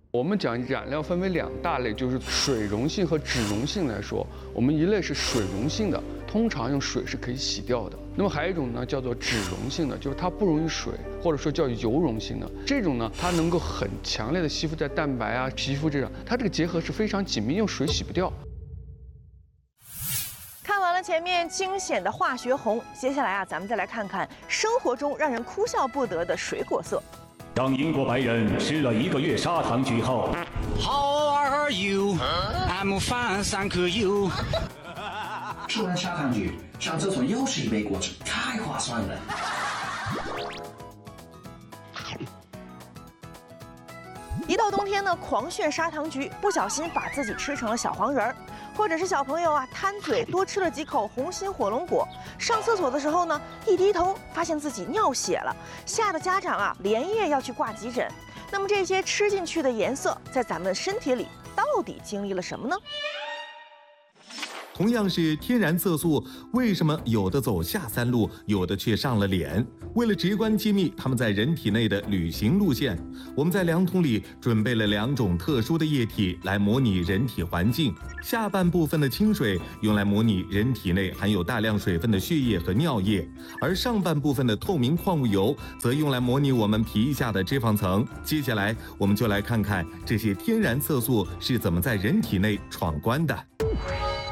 我们讲染料分为2大类，就是水溶性和脂溶性来说，我们一类是水溶性的，通常用水是可以洗掉的。那么还有一种呢，叫做脂溶性的，就是它不溶于水，或者说叫油溶性的。这种呢，它能够很强烈的吸附在蛋白啊、皮肤这上，它这个结合是非常紧密，用水洗不掉。 看完了前面惊险的化学红，接下来啊，咱们再来看看生活中让人哭笑不得的水果色。 当英国白人吃了1个月砂糖橘后 ，How are you? I'm fine, thank you. 吃完砂糖橘，上厕所又是一杯果汁，太划算了。 一到冬天呢，狂炫砂糖橘，不小心把自己吃成了小黄人儿，或者是小朋友啊贪嘴多吃了几口红心火龙果，上厕所的时候呢，一低头发现自己尿血了，吓得家长啊连夜要去挂急诊。那么这些吃进去的颜色，在咱们身体里到底经历了什么呢？ 同样是天然色素，为什么有的走下三路，有的却上了脸？为了直观揭秘它们在人体内的旅行路线，我们在量筒里准备了2种特殊的液体来模拟人体环境。下半部分的清水用来模拟人体内含有大量水分的血液和尿液，而上半部分的透明矿物油则用来模拟我们皮下的脂肪层。接下来，我们就来看看这些天然色素是怎么在人体内闯关的。